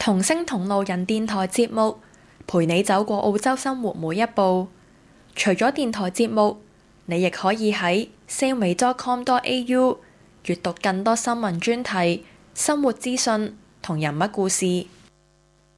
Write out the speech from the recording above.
同聲同路人電台節目，陪你走過澳洲生活每一步。除咗電台節目，你亦可以喺 salme.com.au 閱讀更多新聞專題、生活資訊同人物故事。